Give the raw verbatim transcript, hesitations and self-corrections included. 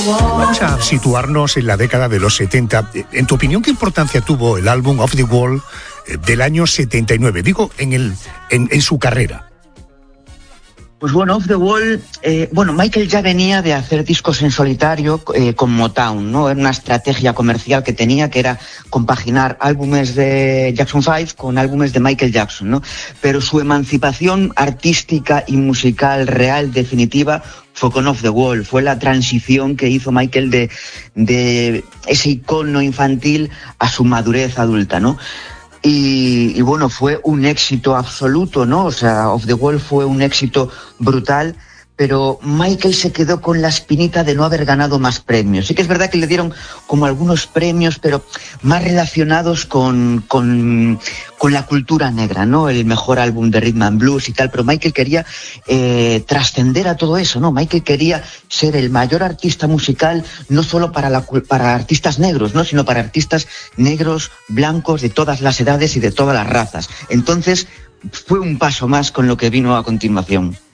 Vamos a situarnos en la década de los setenta. En tu opinión, ¿qué importancia tuvo el álbum Off the Wall del año setenta y nueve? Digo, en, el, en, en su carrera. Pues bueno, Off the Wall, eh, bueno, Michael ya venía de hacer discos en solitario eh, con Motown, ¿no? Era una estrategia comercial que tenía, que era compaginar álbumes de Jackson five con álbumes de Michael Jackson, ¿no? Pero su emancipación artística y musical real, definitiva, fue con Off the Wall. Fue la transición que hizo Michael de, de ese icono infantil a su madurez adulta, ¿no? Y, y bueno, fue un éxito absoluto, ¿no? O sea, Off the Wall fue un éxito brutal, pero Michael se quedó con la espinita de no haber ganado más premios. Sí que es verdad que le dieron como algunos premios, pero más relacionados con, con, con la cultura negra, ¿no? El mejor álbum de Rhythm and Blues y tal, pero Michael quería eh, trascender a todo eso, ¿no? Michael quería ser el mayor artista musical, no solo para, la, para artistas negros, ¿no? Sino para artistas negros, blancos, de todas las edades y de todas las razas. Entonces, fue un paso más con lo que vino a continuación.